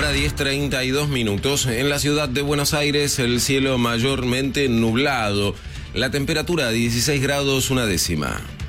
hora 10:32 minutos. En la ciudad de Buenos Aires, el cielo mayormente nublado. La temperatura 16 grados 1 décima.